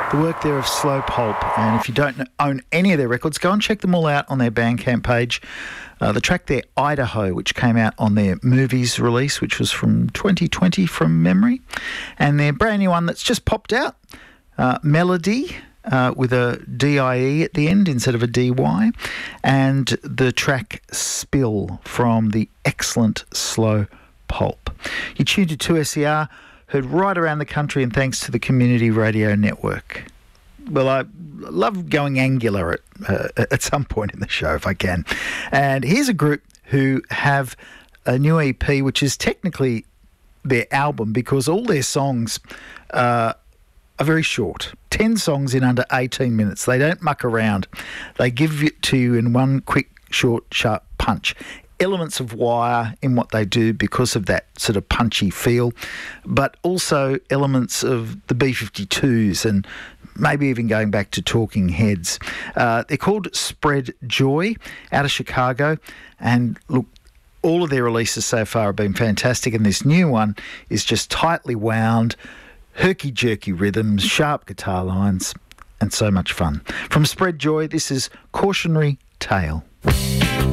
The work there of Slow Pulp. And if you don't own any of their records, go and check them all out on their Bandcamp page. The track there, Idaho, which came out on their Movies release, which was from 2020 from memory. And their brand new one that's just popped out, Melody, with a D-I-E at the end instead of a D-Y. And the track Spill from the excellent Slow Pulp. You tuned to 2SER, heard right around the country, and thanks to the Community Radio Network. Well, I love going angular at some point in the show if I can. And here's a group who have a new EP, which is technically their album because all their songs are very short. 10 songs in under 18 minutes. They don't muck around. They give it to you in one quick, short, sharp punch. Elements of Wire in what they do because of that sort of punchy feel, but also elements of the B-52s and maybe even going back to Talking Heads. They're called Spread Joy, out of Chicago, and look, all of their releases so far have been fantastic, and this new one is just tightly wound, herky-jerky rhythms, sharp guitar lines, and so much fun. From Spread Joy, this is Cautionary Tale.